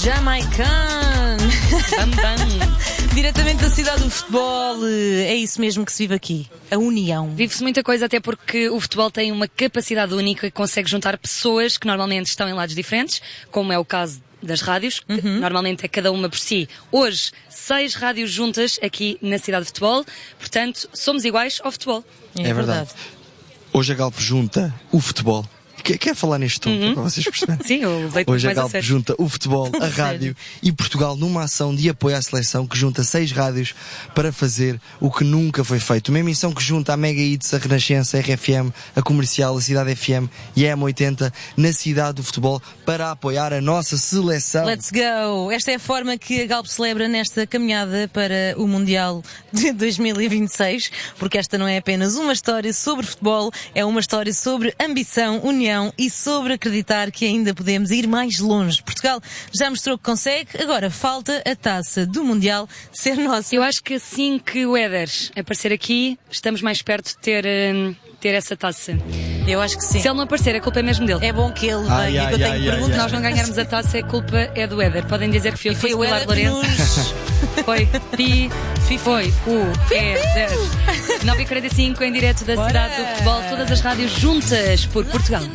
Jamaican. Bam, bam. Diretamente da cidade do futebol, é isso mesmo que se vive aqui, a união. Vive-se muita coisa, até porque o futebol tem uma capacidade única que consegue juntar pessoas que normalmente estão em lados diferentes, como é o caso das rádios, que normalmente é cada uma por si. Hoje, 6 rádios juntas aqui na cidade de futebol, portanto, somos iguais ao futebol. É verdade. Hoje a Galp junta o futebol. Quer falar neste tom, para vocês perceberem? Sim, eu leio Hoje a mais a Galp sério. junta o futebol, a rádio e Portugal numa ação de apoio à seleção que junta 6 rádios para fazer o que nunca foi feito. Uma emissão que junta a Mega Hits, a Renascença, a RFM, a Comercial, a Cidade FM e a M80 na cidade do futebol para apoiar a nossa seleção. Let's go! Esta é a forma que a Galp celebra nesta caminhada para o Mundial de 2026, porque esta não é apenas uma história sobre futebol, é uma história sobre ambição, união e sobre acreditar que ainda podemos ir mais longe. Portugal já mostrou que consegue, agora falta a taça do Mundial ser nossa. Eu acho que assim que o Éder aparecer aqui, estamos mais perto de ter essa taça. Eu acho que sim. Se ele não aparecer, a culpa é mesmo dele. É bom que ele venha, que eu tenho perguntas. Se nós não ganharmos a taça, a culpa é do Éder. Podem dizer que fui eu que Foi fiz o Éder que Lourenço. Foi foi o Éder. 9h45 em direto da cidade do futebol, todas as rádios juntas por Portugal.